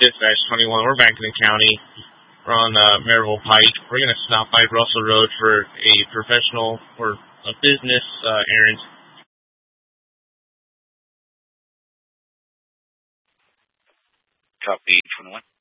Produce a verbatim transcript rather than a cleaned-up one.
Dispatch twenty-one. We're back in the county. We're on uh, Maryville Pike. We're going to stop by Russell Road for a professional or a business uh, errand. Copy twenty-one.